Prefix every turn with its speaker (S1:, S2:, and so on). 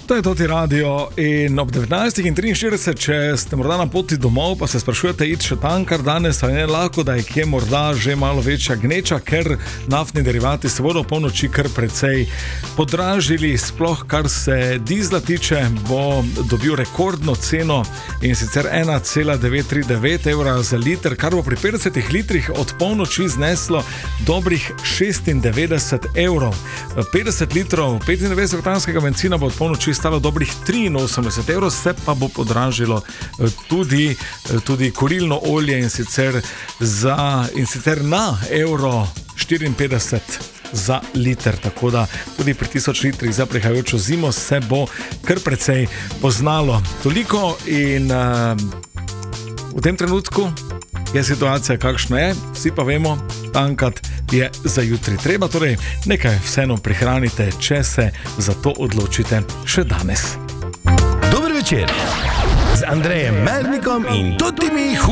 S1: To je Toti Radio in ob 19:43, če ste morda na poti domov, pa se sprašujete, id še tankar danes, ali ne lahko, da je kje morda že malo večja gneča, ker naftni derivati se bodo po noči kar precej podražili, sploh kar se dizla tiče, bo dobil rekordno ceno in sicer 1,939 evra za liter, kar bo pri 50 litrih od polnoči zneslo dobrih 96 evrov. 50 litrov 95-oktanskega bencina bo od polnoči stalo dobrih 83 evrov, se pa bo podražilo tudi kurilno olje in sicer na evro 54 za liter, tako da tudi pri 1000 litrih za prihajajočo zimo se bo kar precej poznalo. Toliko in v tem trenutku je situacija kakšna je, vsi pa vemo, tankat je za jutri treba, torej nekaj vseeno prihranite, če se za to odločite še danes.
S2: Dober večer z Andrejem Mernikom in Totimi